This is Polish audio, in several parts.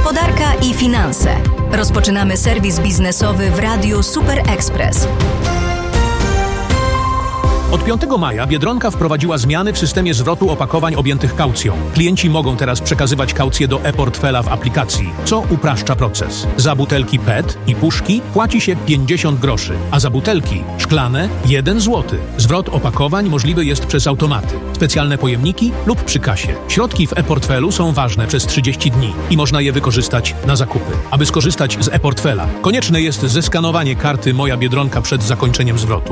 Gospodarka i finanse. Rozpoczynamy serwis biznesowy w Radiu Super Express. Od 5 maja Biedronka wprowadziła zmiany w systemie zwrotu opakowań objętych kaucją. Klienci mogą teraz przekazywać kaucję do e-portfela w aplikacji, co upraszcza proces. Za butelki PET i puszki płaci się 50 groszy, a za butelki szklane 1 zł. Zwrot opakowań możliwy jest przez automaty, specjalne pojemniki lub przy kasie. Środki w e-portfelu są ważne przez 30 dni i można je wykorzystać na zakupy. Aby skorzystać z e-portfela, konieczne jest zeskanowanie karty Moja Biedronka przed zakończeniem zwrotu.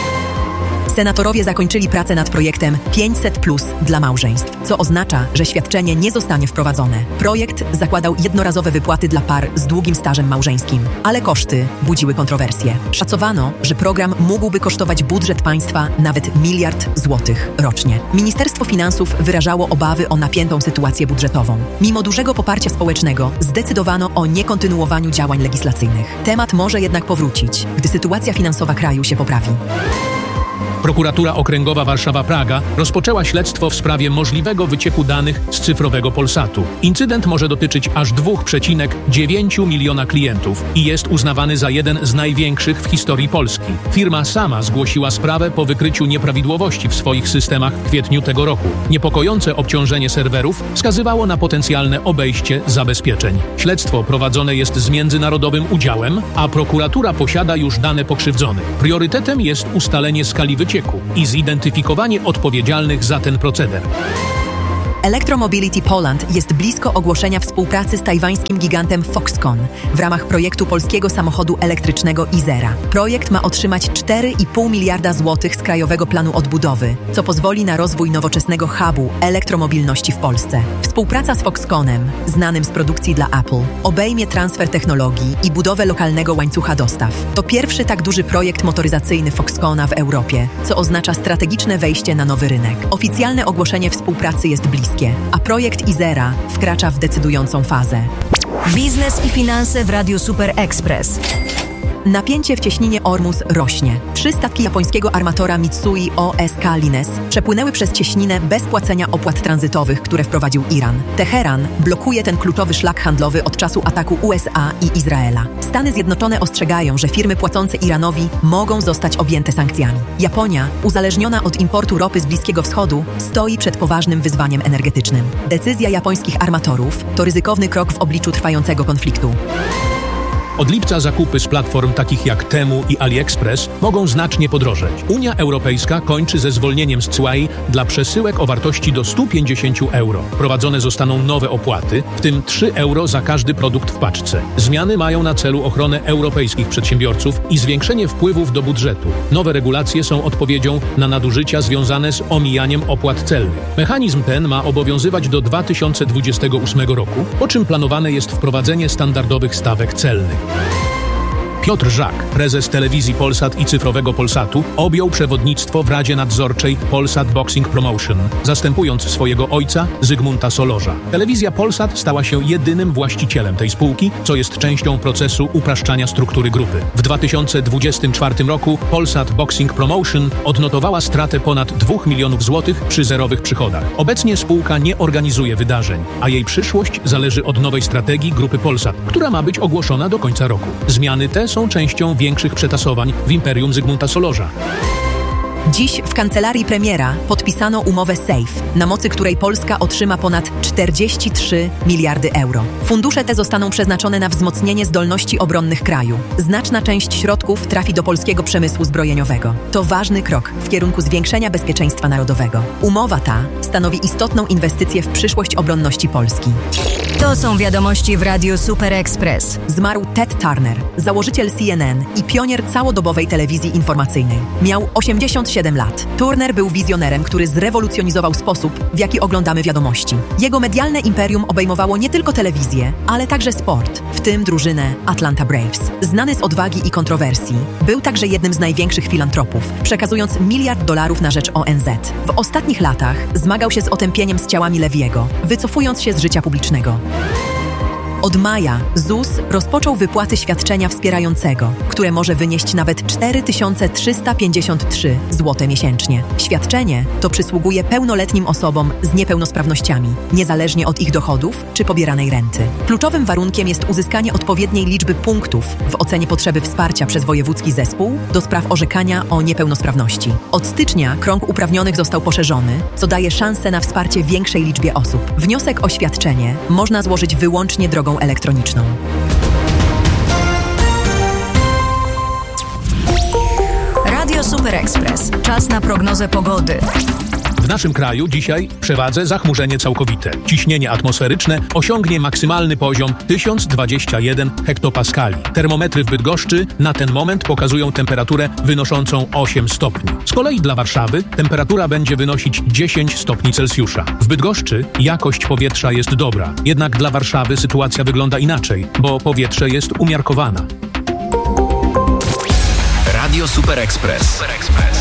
Senatorowie zakończyli pracę nad projektem 500+ dla małżeństw, co oznacza, że świadczenie nie zostanie wprowadzone. Projekt zakładał jednorazowe wypłaty dla par z długim stażem małżeńskim, ale koszty budziły kontrowersje. Szacowano, że program mógłby kosztować budżet państwa nawet 1 miliard złotych rocznie. Ministerstwo Finansów wyrażało obawy o napiętą sytuację budżetową. Mimo dużego poparcia społecznego zdecydowano o niekontynuowaniu działań legislacyjnych. Temat może jednak powrócić, gdy sytuacja finansowa kraju się poprawi. Prokuratura Okręgowa Warszawa-Praga rozpoczęła śledztwo w sprawie możliwego wycieku danych z cyfrowego Polsatu. Incydent może dotyczyć aż 2,9 miliona klientów i jest uznawany za jeden z największych w historii Polski. Firma sama zgłosiła sprawę po wykryciu nieprawidłowości w swoich systemach w kwietniu tego roku. Niepokojące obciążenie serwerów wskazywało na potencjalne obejście zabezpieczeń. Śledztwo prowadzone jest z międzynarodowym udziałem, a prokuratura posiada już dane pokrzywdzonych. Priorytetem jest ustalenie skali wycieku i zidentyfikowanie odpowiedzialnych za ten proceder. Electromobility Poland jest blisko ogłoszenia współpracy z tajwańskim gigantem Foxconn w ramach projektu polskiego samochodu elektrycznego Izera. Projekt ma otrzymać 4,5 miliarda złotych z Krajowego Planu Odbudowy, co pozwoli na rozwój nowoczesnego hubu elektromobilności w Polsce. Współpraca z Foxconnem, znanym z produkcji dla Apple, obejmie transfer technologii i budowę lokalnego łańcucha dostaw. To pierwszy tak duży projekt motoryzacyjny Foxconna w Europie, co oznacza strategiczne wejście na nowy rynek. Oficjalne ogłoszenie współpracy jest bliskie, a projekt Izera wkracza w decydującą fazę. Biznes i finanse w Radiu Super Express. Napięcie w cieśninie Ormus rośnie. 3 statki japońskiego armatora Mitsui O.S.K. Lines przepłynęły przez cieśninę bez płacenia opłat tranzytowych, które wprowadził Iran. Teheran blokuje ten kluczowy szlak handlowy od czasu ataku USA i Izraela. Stany Zjednoczone ostrzegają, że firmy płacące Iranowi mogą zostać objęte sankcjami. Japonia, uzależniona od importu ropy z Bliskiego Wschodu, stoi przed poważnym wyzwaniem energetycznym. Decyzja japońskich armatorów to ryzykowny krok w obliczu trwającego konfliktu. Od lipca zakupy z platform takich jak Temu i AliExpress mogą znacznie podrożeć. Unia Europejska kończy ze zwolnieniem z cła dla przesyłek o wartości do 150 euro. Wprowadzone zostaną nowe opłaty, w tym 3 euro za każdy produkt w paczce. Zmiany mają na celu ochronę europejskich przedsiębiorców i zwiększenie wpływów do budżetu. Nowe regulacje są odpowiedzią na nadużycia związane z omijaniem opłat celnych. Mechanizm ten ma obowiązywać do 2028 roku, po czym planowane jest wprowadzenie standardowych stawek celnych. Piotr Żak, prezes telewizji Polsat i cyfrowego Polsatu, objął przewodnictwo w Radzie Nadzorczej Polsat Boxing Promotion, zastępując swojego ojca Zygmunta Solorza. Telewizja Polsat stała się jedynym właścicielem tej spółki, co jest częścią procesu upraszczania struktury grupy. W 2024 roku Polsat Boxing Promotion odnotowała stratę ponad 2 milionów złotych przy zerowych przychodach. Obecnie spółka nie organizuje wydarzeń, a jej przyszłość zależy od nowej strategii grupy Polsat, która ma być ogłoszona do końca roku. Zmiany te są częścią większych przetasowań w imperium Zygmunta Solorza. Dziś w kancelarii premiera podpisano umowę SAFE, na mocy której Polska otrzyma ponad 43 miliardy euro. Fundusze te zostaną przeznaczone na wzmocnienie zdolności obronnych kraju. Znaczna część środków trafi do polskiego przemysłu zbrojeniowego. To ważny krok w kierunku zwiększenia bezpieczeństwa narodowego. Umowa ta stanowi istotną inwestycję w przyszłość obronności Polski. To są wiadomości w Radiu Super Express. Zmarł Ted Turner, założyciel CNN i pionier całodobowej telewizji informacyjnej. Miał 87 lat. Turner był wizjonerem, który zrewolucjonizował sposób, w jaki oglądamy wiadomości. Jego medialne imperium obejmowało nie tylko telewizję, ale także sport, w tym drużynę Atlanta Braves. Znany z odwagi i kontrowersji, był także jednym z największych filantropów, przekazując $1 miliard na rzecz ONZ. W ostatnich latach zmagał się z otępieniem z ciałami Lewiego, wycofując się z życia publicznego. Od maja ZUS rozpoczął wypłaty świadczenia wspierającego, które może wynieść nawet 4353 zł miesięcznie. Świadczenie to przysługuje pełnoletnim osobom z niepełnosprawnościami, niezależnie od ich dochodów czy pobieranej renty. Kluczowym warunkiem jest uzyskanie odpowiedniej liczby punktów w ocenie potrzeby wsparcia przez wojewódzki zespół do spraw orzekania o niepełnosprawności. Od stycznia krąg uprawnionych został poszerzony, co daje szansę na wsparcie większej liczbie osób. Wniosek o świadczenie można złożyć wyłącznie drogą elektroniczną. Radio Super Express. Czas na prognozę pogody. W naszym kraju dzisiaj w przewadze zachmurzenie całkowite. Ciśnienie atmosferyczne osiągnie maksymalny poziom 1021 hektopaskali. Termometry w Bydgoszczy na ten moment pokazują temperaturę wynoszącą 8 stopni. Z kolei dla Warszawy temperatura będzie wynosić 10 stopni Celsjusza. W Bydgoszczy jakość powietrza jest dobra. Jednak dla Warszawy sytuacja wygląda inaczej, bo powietrze jest umiarkowane. Radio Super Express.